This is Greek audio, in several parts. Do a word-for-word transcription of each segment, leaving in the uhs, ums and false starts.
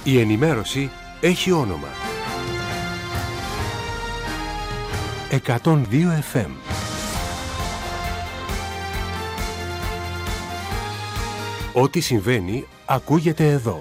Η ενημέρωση έχει όνομα. εκατόν δύο εφ εμ. Ό,τι συμβαίνει ακούγεται εδώ.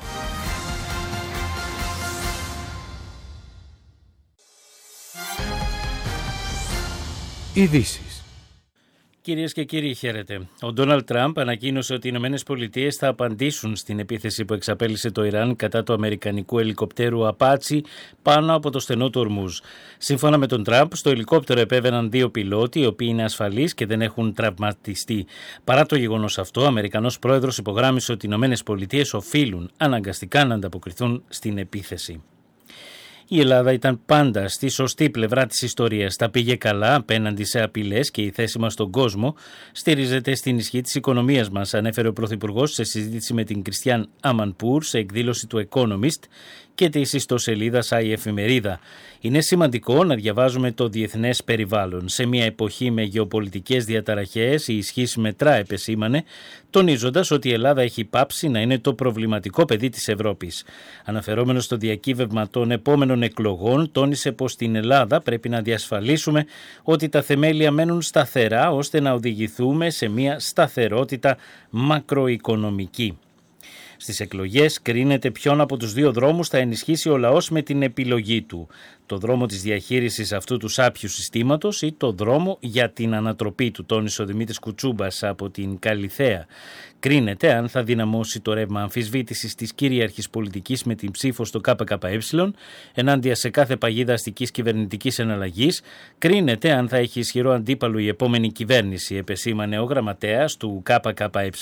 Ειδήσεις. Κυρίες και κύριοι, χαίρετε. Ο Ντόναλντ Τραμπ ανακοίνωσε ότι οι Ηνωμένες Πολιτείες θα απαντήσουν στην επίθεση που εξαπέλυσε το Ιράν κατά του αμερικανικού ελικοπτέρου Απάτσι πάνω από το στενό του Ορμούζ. Σύμφωνα με τον Τραμπ, στο ελικόπτερο επέβαιναν δύο πιλότοι, οι οποίοι είναι ασφαλείς και δεν έχουν τραυματιστεί. Παρά το γεγονός αυτό, ο Αμερικανός πρόεδρος υπογράμμισε ότι οι Ηνωμένες Πολιτείες οφείλουν αναγκαστικά να ανταποκριθούν στην επίθεση. Η Ελλάδα ήταν πάντα στη σωστή πλευρά της ιστορίας. Τα πήγε καλά απέναντι σε απειλές και η θέση μας στον κόσμο στηρίζεται στην ισχύ της οικονομίας μας, ανέφερε ο Πρωθυπουργός σε συζήτηση με την Κριστιάν Αμανπούρ σε εκδήλωση του Economist και της ιστοσελίδας η Εφημερίδα. Είναι σημαντικό να διαβάζουμε το διεθνές περιβάλλον. Σε μια εποχή με γεωπολιτικές διαταραχές, η ισχύς μετρά, επεσήμανε, τονίζοντας ότι η Ελλάδα έχει πάψει να είναι το προβληματικό παιδί της Ευρώπης. Αναφερόμενος στο διακύβευμα των επόμενων εκλογών, τόνισε πως στην Ελλάδα πρέπει να διασφαλίσουμε ότι τα θεμέλια μένουν σταθερά ώστε να οδηγηθούμε σε μια σταθερότητα μακροοικονομική. Στις εκλογές κρίνεται ποιον από τους δύο δρόμους θα ενισχύσει ο λαός με την επιλογή του. Το δρόμο της διαχείρισης αυτού του σάπιου συστήματος ή το δρόμο για την ανατροπή του, τόνισε ο Δημήτρης Κουτσούμπας από την Καλιθέα. Κρίνεται αν θα δυναμώσει το ρεύμα αμφισβήτησης της κυρίαρχης πολιτικής με την ψήφο στο ΚΚΕ ενάντια σε κάθε παγίδα αστικής κυβερνητικής εναλλαγής. Κρίνεται αν θα έχει ισχυρό αντίπαλο η επόμενη κυβέρνηση, επεσήμανε ο γραμματέας του ΚΚΕ.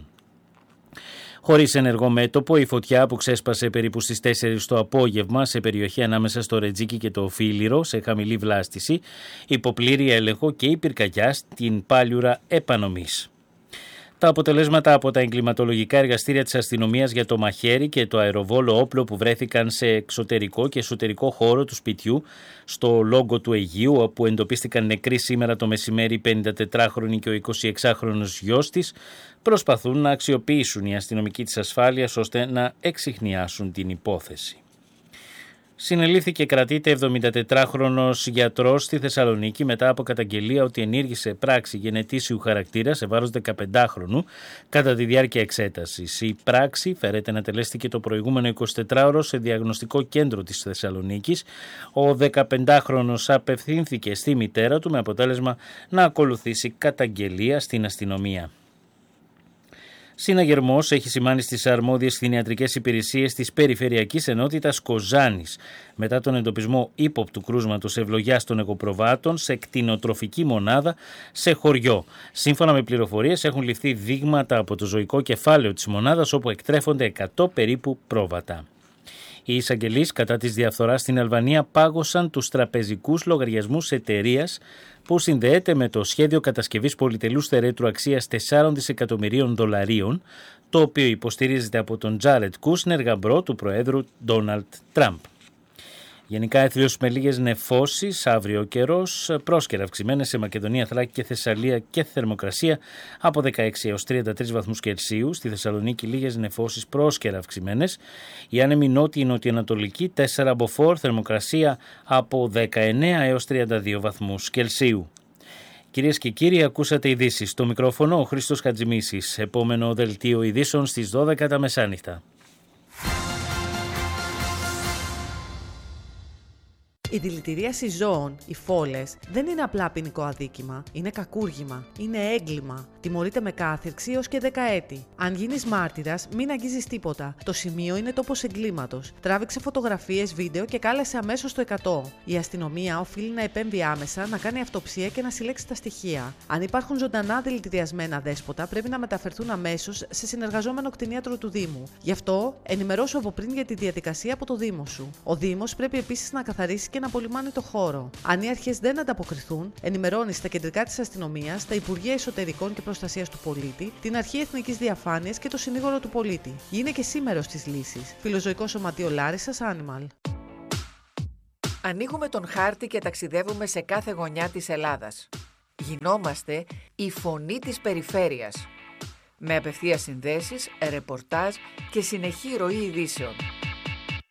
Χωρίς ενεργό μέτωπο, η φωτιά που ξέσπασε περίπου στις τέσσερις το απόγευμα σε περιοχή ανάμεσα στο Ρετζίκι και το Φίλιρο, σε χαμηλή βλάστηση, υποπλήρη έλεγχο και η πυρκαγιά στην Πάλιουρα επανομής. Τα αποτελέσματα από τα εγκληματολογικά εργαστήρια της αστυνομίας για το μαχαίρι και το αεροβόλο όπλο που βρέθηκαν σε εξωτερικό και εσωτερικό χώρο του σπιτιού στο Λόγκο του Αιγείου, όπου εντοπίστηκαν νεκροί σήμερα το μεσημέρι η πενηντατετράχρονη και ο εικοσιεξάχρονος γιος της, προσπαθούν να αξιοποιήσουν οι αστυνομικοί της ασφάλειας ώστε να εξιχνιάσουν την υπόθεση. Συνελήφθηκε και κρατείται εβδομηντατετράχρονος γιατρός στη Θεσσαλονίκη μετά από καταγγελία ότι ενήργησε πράξη γενετήσιου χαρακτήρα σε βάρος δεκαπεντάχρονου κατά τη διάρκεια εξέτασης. Η πράξη φέρεται να τελέστηκε το προηγούμενο εικοσιτετράωρο σε διαγνωστικό κέντρο της Θεσσαλονίκης. Ο δεκαπεντάχρονος απευθύνθηκε στη μητέρα του με αποτέλεσμα να ακολουθήσει καταγγελία στην αστυνομία. Συναγερμός έχει σημάνει στις αρμόδιες κτηνιατρικές υπηρεσίες της Περιφερειακής Ενότητας Κοζάνης μετά τον εντοπισμό ύποπτου κρούσματος ευλογιάς των εγωπροβάτων σε κτηνοτροφική μονάδα σε χωριό. Σύμφωνα με πληροφορίες έχουν ληφθεί δείγματα από το ζωικό κεφάλαιο της μονάδας όπου εκτρέφονται εκατό περίπου πρόβατα. Οι εισαγγελείς κατά της διαφθοράς στην Αλβανία πάγωσαν τους τραπεζικούς λογαριασμούς εταιρείας που συνδέεται με το σχέδιο κατασκευής πολυτελούς θερέτρου αξίας τεσσάρων δισεκατομμυρίων δολαρίων, το οποίο υποστηρίζεται από τον Τζάρετ Κούσνερ, γαμπρό του Προέδρου Ντόναλντ Τραμπ. Γενικά έθριος με λίγες νεφώσεις, αύριο καιρός, πρόσκαιρα αυξημένες σε Μακεδονία, Θράκη και Θεσσαλία και θερμοκρασία από δεκαέξι έως τριάντα τρεις βαθμούς Κελσίου. Στη Θεσσαλονίκη λίγες νεφώσεις πρόσκαιρα αυξημένες. Η άνεμη νότιη νοτιοανατολική τέσσερα μποφόρ, θερμοκρασία από δεκαεννέα έως τριάντα δύο βαθμούς Κελσίου. Κυρίες και κύριοι, ακούσατε ειδήσεις. Στο μικρόφωνο ο Χρήστος Χατζημίσης. Επόμενο δελτίο ειδήσεων στις δώδεκα τα μεσάνυχτα. Η δηλητηρίαση ζώων, οι φόλες, δεν είναι απλά ποινικό αδίκημα. Είναι κακούργημα. Είναι έγκλημα. Τιμωρείται με κάθυρξη έως και δέκα έτη. Αν γίνεις μάρτυρας, μην αγγίζεις τίποτα. Το σημείο είναι τόπος εγκλήματος. Τράβηξε φωτογραφίες, βίντεο και κάλεσε αμέσως το εκατό. Η αστυνομία οφείλει να επέμβει άμεσα, να κάνει αυτοψία και να συλλέξει τα στοιχεία. Αν υπάρχουν ζωντανά δηλητηριασμένα δέσποτα, πρέπει να μεταφερθούν αμέσως σε συνεργαζόμενο κτηνίατρο του Δήμου. Γι' αυτό, ενημερώσου από πριν για τη διαδικασία από το Δήμο σου. Ο Δήμος πρέπει επίσης να καθαρίσει και να απολυμάνει το χώρο. Αν οι αρχές δεν ανταποκριθούν, ενημερώνει στα κεντρικά της αστυνομίας, τα Υπουργεία Εσωτερικών και Προστασίας του Πολίτη, την Αρχή Εθνικής Διαφάνειας και το Συνήγορο του Πολίτη. Γίνε και σήμερος της λύσης. Φιλοζωικό Σωματείο Λάρισσας, Animal. Ανοίγουμε τον χάρτη και ταξιδεύουμε σε κάθε γωνιά της Ελλάδας. Γινόμαστε η φωνή της περιφέρειας. Με απευθείας συνδέσεις, ρεπορτάζ και συνεχή ροή ειδήσεων.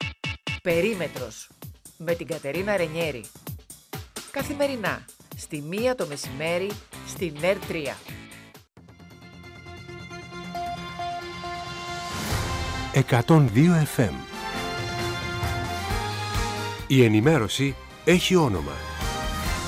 Περίμετρος με την Κατερίνα Ρενιέρη. Καθημερινά στη μία το μεσημέρι στην ΕΡ τρία. εκατόν δύο εφ εμ. Η ενημέρωση έχει όνομα.